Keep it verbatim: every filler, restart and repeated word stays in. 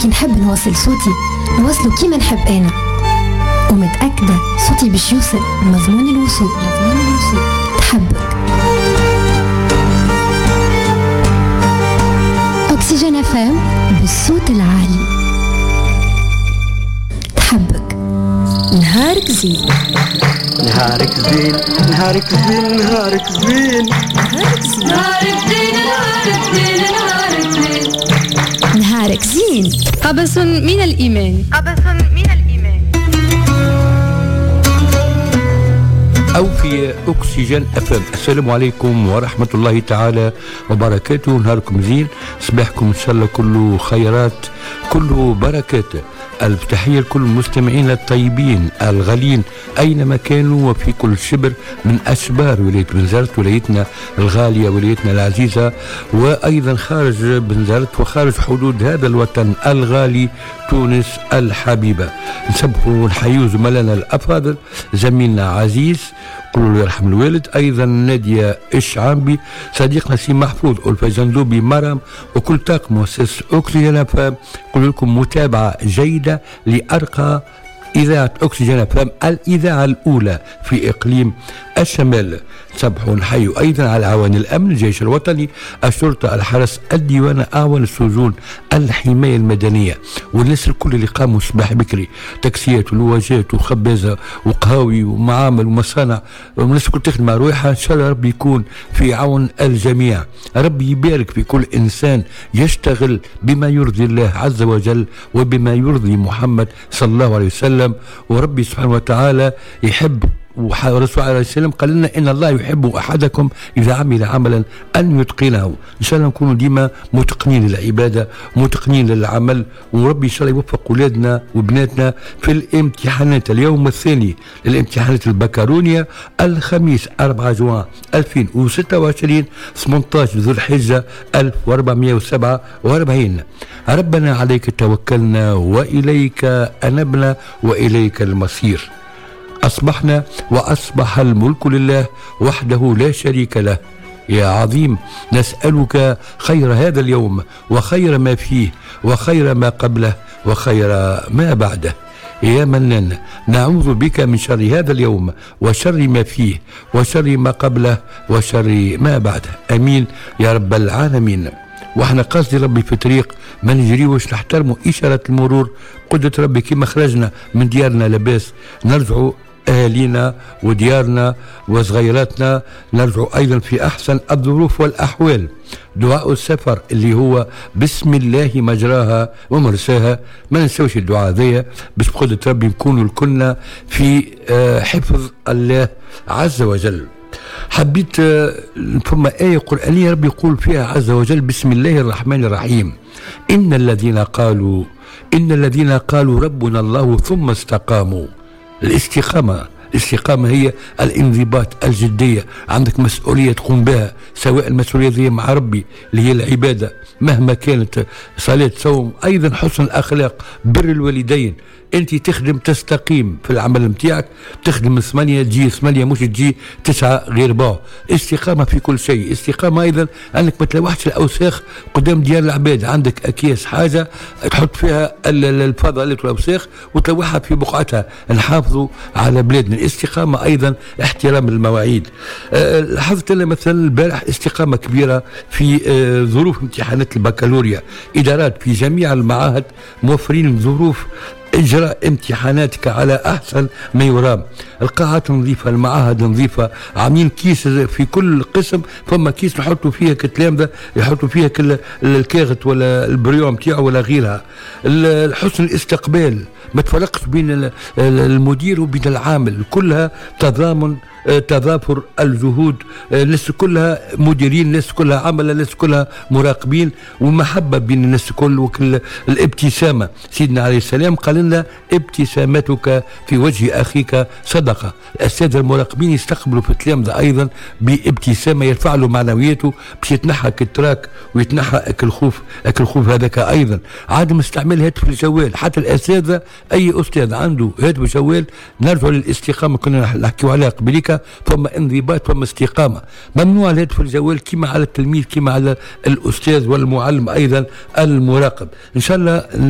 كي نحب نوصل صوتي نوصله كيما نحب أنا، ومتأكدة صوتي باش يوصل مضمون الوصول. مضمون الوصول تحبك. أكسجين اف ام بالصوت العالي. تحبك. نهارك زين نهارك زين نهارك زين نهارك زين نهارك زين نهارك زين نهارك زين نهارك زين نهارك زين. قبس من الإيمان. قبس من الإيمان. أو في أكسجين اف ام. السلام عليكم ورحمة الله تعالى وبركاته. نهاركم زين، صباحكم إن شاء الله كله خيرات كله بركات. التحية لكل المستمعين الطيبين الغالين أينما كانوا وفي كل شبر من أشبار ولاية بنزرت، ولايتنا الغالية ولايتنا العزيزة، وأيضا خارج بنزرت وخارج حدود هذا الوطن الغالي تونس الحبيبة. نسبحوا ونحيوا زملائنا الأفاضل، زميلنا عزيز قولوا له يرحم الوالد، ايضا ناديه الشعامبي، صديقنا سي محفوظ الفجندوبي مرام، وكل طاقم مؤسسه اكسجين اف ام. نقول لكم متابعه جيده لارقى إذاعة أكسجين اف ام، الإذاعة الأولى في إقليم الشمال. سبحوا نحيوا أيضا على عوان الأمن، الجيش الوطني، الشرطة، الحرس، الديوان، أعوان السجون، الحماية المدنية، والناس الكل اللي قاموا صباح بكري، تاكسيات ولواجات وخبازة وقهاوي ومعامل ومصانع، والناس الكل تخدم مع روحها. إن شاء الله ربي يكون في عون الجميع، ربي يبارك في كل إنسان يشتغل بما يرضي الله عز وجل وبما يرضي محمد صلى الله عليه وسلم. وربي سبحانه وتعالى يحب، والرسول عليه السلام قال لنا إن الله يحب أحدكم إذا عمل عملا أن يتقنه. إن شاء الله نكونوا ديما متقنين للعبادة، متقنين للعمل، وربي إن شاء الله يوفق أولادنا وبناتنا في الامتحانات. اليوم الثاني للامتحانات البكالوريا، الخميس أربعة جوان ألفين وستة وعشرين، ثمانية عشر ذو الحجة ألف وأربعمائة وسبعة وأربعين. ربنا عليك توكلنا وإليك أنبنا وإليك المصير. أصبحنا وأصبح الملك لله وحده لا شريك له. يا عظيم نسألك خير هذا اليوم وخير ما فيه وخير ما قبله وخير ما بعده. يا منان نعوذ بك من شر هذا اليوم وشر ما فيه وشر ما قبله وشر ما بعده. أمين يا رب العالمين. واحنا قصدي ربي في طريق ما نجريوش، نحترموا إشارة المرور، قدرة ربي كما خرجنا من ديارنا لباس نرجعوا أهالينا وديارنا وصغيراتنا، نرجعوا أيضا في أحسن الظروف والأحوال. دعاء السفر اللي هو بسم الله مجراها ومرساها، ما ننسوش الدعاء ذي باش بقدرة ربي نكونوا الكلنا في حفظ الله عز وجل. حبيت ثم آية قرآنية ربي يقول فيها عز وجل بسم الله الرحمن الرحيم، إن الذين قالوا إن الذين قالوا ربنا الله ثم استقاموا. الاستقامة الاستقامة هي الانضباط، الجدية، عندك مسؤولية تقوم بها، سواء المسؤولية ذي مع ربي اللي هي العبادة مهما كانت، صلاة، صوم، أيضا حسن الأخلاق، بر الوالدين. أنت تخدم تستقيم في العمل متاعك، تخدم ثمانية تجي ثمانية، مش تجي تسعة غير باع. استقامة في كل شيء. استقامة أيضا أنك ما تلوحش الأوساخ قدام ديال العباد، عندك أكياس حاجة تحط فيها الفضلات والأوساخ وتلوحها في بقعتها. نحافظوا على بلادنا. الاستقامة أيضا احترام المواعيد. أه لاحظت أنا مثلا البارح استقامة كبيرة في أه ظروف امتحانات البكالوريا. إدارات في جميع المعاهد موفرين ظروف إجراء امتحاناتك على أحسن ما يرام. القاعات نظيفة، المعاهد نظيفة، عاملين كيس في كل قسم، فما كيس نحطوا فيها كتلامذة يحطوا فيها كل الكاغت ولا البريوم تاعه ولا غيرها. حسن الاستقبال، ما تفرقش بين المدير وبين العامل، كلها تضامن، تضافر الجهود، الناس كلها مديرين، الناس كلها عمل، الناس كلها مراقبين، ومحبة بين الناس كل وكل. الابتسامة، سيدنا عليه السلام قال لنا ابتسامتك في وجه أخيك صدقة. السادة المراقبين يستقبلوا في التلامذة أيضا بابتسامة يرفع له معنوياته باش يتنحى التراك ويتنحى أكل خوف أكل خوف هذاك. أيضا عدم استعمال هاتف الجوال، حتى الأساتذة أي أستاذ عنده هاتف جوال نرجع للاستقامة كنا نحكيو عليها قبليك، ثم انضباط ثم استقامة. ممنوع الهاتف الجوال كما على التلميذ كما على الأستاذ والمعلم أيضا المراقب. إن شاء الله